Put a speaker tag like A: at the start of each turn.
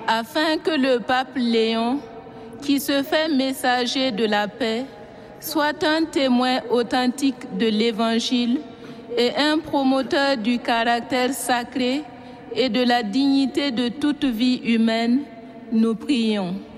A: afin que le pape Léon, qui se fait messager de la paix, soit un témoin authentique de l'Évangile et un promoteur du caractère sacré et de la dignité de toute vie humaine, nous prions.